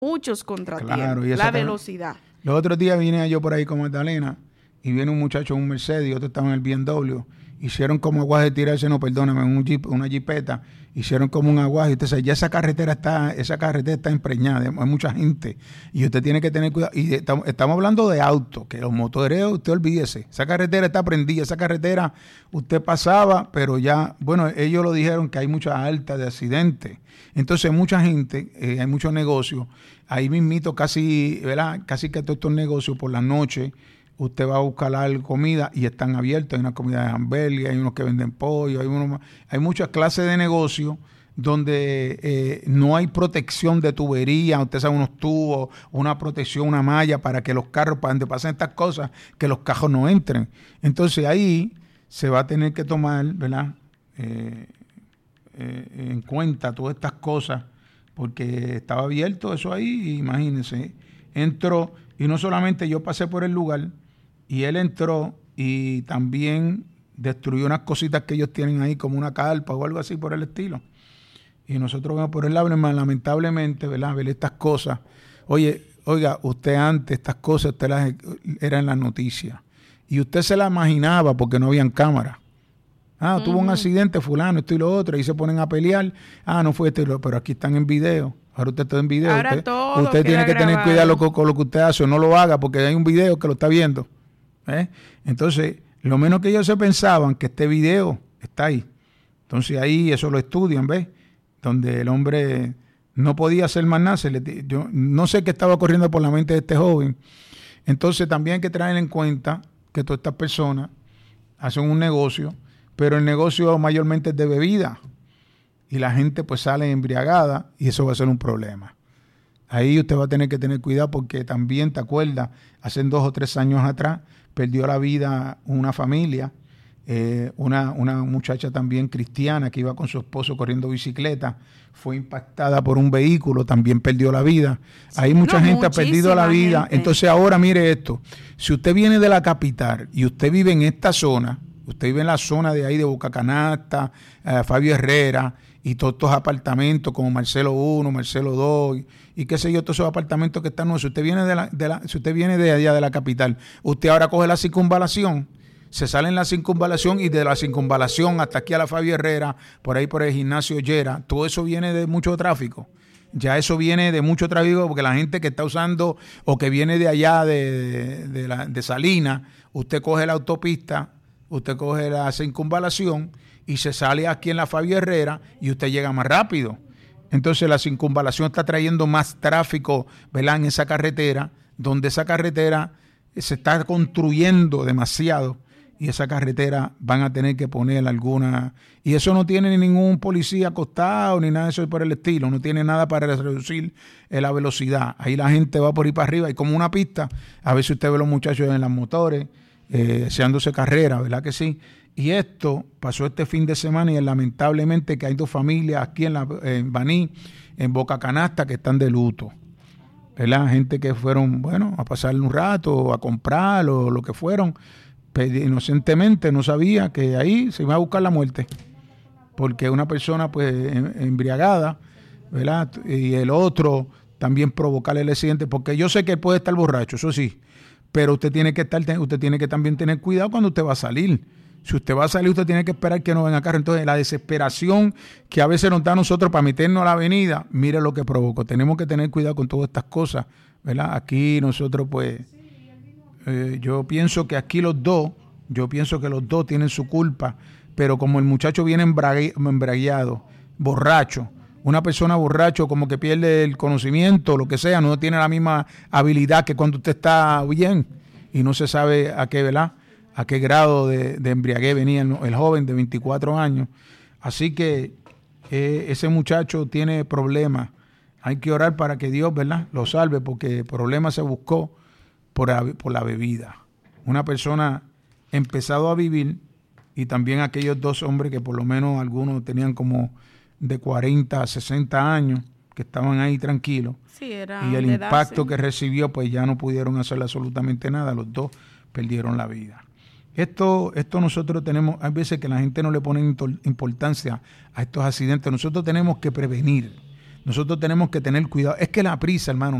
muchos contratiempos. Claro, la velocidad. Los otros días vine yo por ahí con Magdalena y viene un muchacho en un Mercedes y otro estaba en el BMW. Hicieron como aguaje de tirarse, no, perdóname, una jipeta. Hicieron como un aguaje. Usted sabe, ya esa carretera está empreñada, hay mucha gente. Y usted tiene que tener cuidado. Y estamos hablando de autos, que los motoreos, usted olvídese. Esa carretera está prendida, esa carretera usted pasaba, pero ya, bueno, ellos lo dijeron que hay mucha alta de accidentes. Entonces, mucha gente, hay muchos negocios. Ahí mismito casi, ¿verdad? Casi que todos estos negocios por la noche, usted va a buscar comida y están abiertos. Hay una comida de hamburguesas, hay unos que venden pollo, hay muchas clases de negocios donde no hay protección de tubería, usted sabe, unos tubos, una protección, una malla para que los carros, para donde pasen estas cosas, que los cajos no entren. Entonces ahí se va a tener que tomar, ¿verdad? En cuenta todas estas cosas, porque estaba abierto eso ahí, imagínense. Entró, y no solamente yo pasé por el lugar, y él entró y también destruyó unas cositas que ellos tienen ahí, como una carpa o algo así por el estilo. Y nosotros vamos por el lado, lamentablemente, ¿verdad? Ver estas cosas. Oiga, usted antes estas cosas usted las era en las noticias. Y usted se las imaginaba porque no habían cámaras. Tuvo un accidente fulano, esto y lo otro, y se ponen a pelear. No fue esto y lo, pero aquí están en video. Ahora usted está en video. Usted tiene que tener cuidado con lo que usted hace, o no lo haga, porque hay un video que lo está viendo. Entonces, lo menos que ellos se pensaban que este video está ahí. Entonces ahí eso lo estudian, ¿ves? Donde el hombre no podía hacer más nada. Yo no sé qué estaba corriendo por la mente de este joven. Entonces también hay que tener en cuenta que todas estas personas hacen un negocio, pero el negocio mayormente es de bebida. Y la gente pues sale embriagada y eso va a ser un problema. Ahí usted va a tener que tener cuidado porque también, ¿te acuerdas? Hace 2 o 3 años atrás perdió la vida una familia, una muchacha también cristiana que iba con su esposo corriendo bicicleta, fue impactada por un vehículo, también perdió la vida. Ahí mucha gente ha perdido la vida. Entonces ahora mire esto, si usted viene de la capital y usted vive en esta zona, usted vive en la zona de ahí de Boca Canasta, Fabio Herrera, y todos estos apartamentos como Marcelo 1, Marcelo 2 y qué sé yo, todos esos apartamentos que están nuevos. Si usted viene si usted viene de allá de la capital, usted ahora coge la circunvalación, se sale en la circunvalación y de la circunvalación hasta aquí a la Fabio Herrera, por ahí por el gimnasio Llera, todo eso viene de mucho tráfico. Ya eso viene de mucho tráfico porque la gente que está usando o que viene de allá de Salinas, usted coge la autopista, usted coge la circunvalación y se sale aquí en la Fabio Herrera y usted llega más rápido. Entonces la circunvalación está trayendo más tráfico, ¿verdad? En esa carretera, donde esa carretera se está construyendo demasiado y esa carretera van a tener que poner alguna, y eso no tiene ningún policía acostado ni nada de eso por el estilo, no tiene nada para reducir la velocidad. Ahí la gente va por ahí para arriba y como una pista, a veces usted ve a los muchachos en las motores, deseándose carrera, ¿verdad que sí? Y esto pasó este fin de semana y lamentablemente que hay 2 familias aquí en Baní, en Boca Canasta, que están de luto. ¿Verdad? Gente que fueron, bueno, a pasarle un rato, a comprar o lo que fueron, pero inocentemente no sabía que ahí se iba a buscar la muerte. Porque una persona pues embriagada, ¿verdad? Y el otro también provocarle el accidente, porque yo sé que puede estar borracho, eso sí, pero usted tiene que también tener cuidado cuando usted va a salir. Si usted va a salir, usted tiene que esperar que no venga carro. Entonces, la desesperación que a veces nos da a nosotros para meternos a la avenida, mire lo que provocó. Tenemos que tener cuidado con todas estas cosas, ¿verdad? Aquí nosotros, pues, yo pienso que aquí los dos tienen su culpa, pero como el muchacho viene embragueado, borracho, una persona borracho como que pierde el conocimiento, lo que sea, no tiene la misma habilidad que cuando usted está bien y no se sabe a qué, ¿verdad? A qué grado de embriaguez venía el joven de 24 años. Así que ese muchacho tiene problemas. Hay que orar para que Dios, ¿verdad?, lo salve, porque el problema se buscó por la bebida. Una persona empezado a vivir, y también aquellos 2 hombres que por lo menos algunos tenían como de 40 a 60 años, que estaban ahí tranquilos. Sí, y el impacto que recibió, pues ya no pudieron hacerle absolutamente nada. Los 2 perdieron la vida. Esto nosotros tenemos, hay veces que la gente no le pone importancia a estos accidentes. Nosotros tenemos que prevenir, nosotros tenemos que tener cuidado. Es que la prisa, hermano,